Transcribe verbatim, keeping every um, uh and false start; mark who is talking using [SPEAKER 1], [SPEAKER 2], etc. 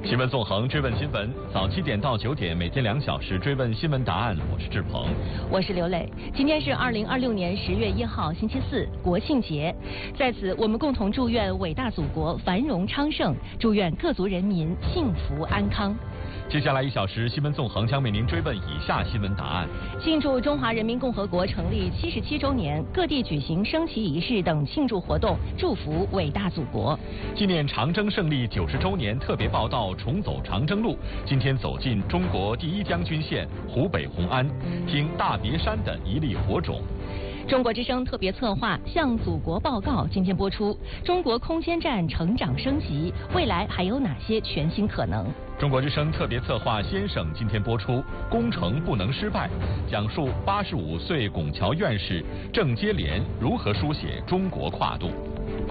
[SPEAKER 1] 新闻纵横，追问新闻，早七点到九点，每天两小时追问新闻答案。我是志鹏，
[SPEAKER 2] 我是刘磊。今天是二零二六年十月一号，星期四，国庆节。在此，我们共同祝愿伟大祖国繁荣昌盛，祝愿各族人民幸福安康。
[SPEAKER 1] 接下来一小时，新闻纵横将为您追问以下新闻答案：
[SPEAKER 2] 庆祝中华人民共和国成立七十七周年，各地举行升旗仪式等庆祝活动，祝福伟大祖国。
[SPEAKER 1] 纪念长征胜利九十周年特别报道重走长征路，今天走进中国第一将军县湖北红安，听大别山的一粒火种。
[SPEAKER 2] 中国之声特别策划《向祖国报告》今天播出。中国空间站成长升级，未来还有哪些全新可能？
[SPEAKER 1] 中国之声特别策划《先生》今天播出。工程不能失败，讲述八十五岁拱桥院士郑接连如何书写中国跨度。